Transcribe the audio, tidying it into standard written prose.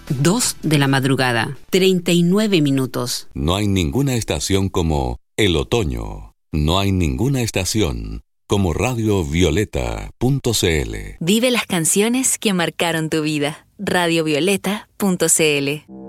2 de la madrugada, 39 minutos. No hay ninguna estación como el otoño. No hay ninguna estación como radiovioleta.cl. Vive las canciones que marcaron tu vida. radiovioleta.cl.